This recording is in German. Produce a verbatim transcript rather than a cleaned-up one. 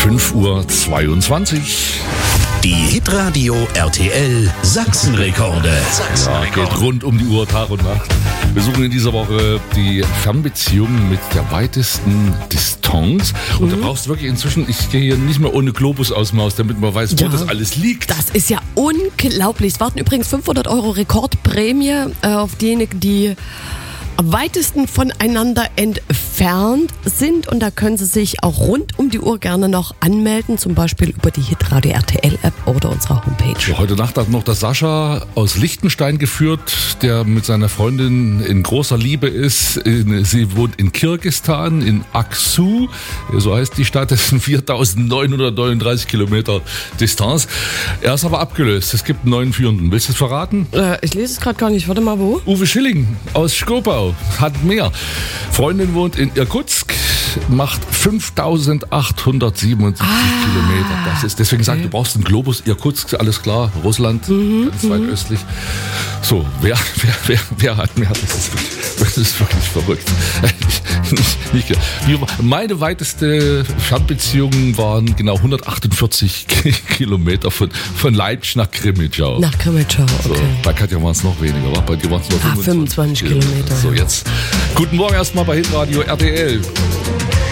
fünf Uhr zweiundzwanzig. Die Hitradio R T L Sachsenrekorde. Ja, geht rund um die Uhr, Tag und Nacht. Wir suchen in dieser Woche die Fernbeziehung mit der weitesten Distanz. Und mhm. da brauchst du wirklich inzwischen, ich gehe hier nicht mehr ohne Globus aus dem Haus, damit man weiß, wo ja. das alles liegt. Das ist ja unglaublich. Es warten übrigens fünfhundert Euro Rekordprämie äh, auf diejenigen, die am weitesten voneinander entfernt sind, und da können Sie sich auch rund um die Uhr gerne noch anmelden, zum Beispiel über die Hitradio R T L App oder unserer Homepage. Ja, heute Nacht hat noch der Sascha aus Liechtenstein geführt, der mit seiner Freundin in großer Liebe ist. In, sie wohnt in Kirgisistan, in Aksu, so heißt die Stadt, das sind viertausendneunhundertneununddreißig Kilometer Distanz. Er ist aber abgelöst, es gibt einen neuen Führenden. Willst du es verraten? Äh, ich lese es gerade gar nicht, warte mal, wo? Uwe Schilling aus Schkopau. Hat mehr. Freundin wohnt in Irkutsk, macht fünftausendachthundertsiebenundsiebzig ah, Kilometer. Das ist, deswegen okay. sagt, du brauchst einen Globus. Irkutsk, alles klar. Russland, mhm, ganz weit mhm. östlich. So, wer, wer, wer, wer hat mehr? Das ist wirklich, das ist wirklich verrückt. nicht, nicht, nicht. Meine weiteste Fernbeziehung waren genau hundertachtundvierzig Kilometer von, von Leipzig nach Krimitschau. Nach Krimitschau, okay. So, bei Katja waren es noch weniger, wa? Bei dir waren es nur ah, fünfundzwanzig Kilometer. So, jetzt. Guten Morgen erstmal bei Hitradio R T L.